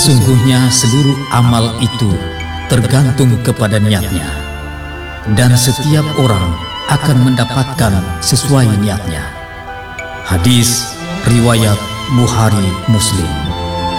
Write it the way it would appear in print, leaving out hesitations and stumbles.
Sungguhnya seluruh amal itu tergantung kepada niatnya, dan setiap orang akan mendapatkan sesuai niatnya. Hadis riwayat Bukhari Muslim.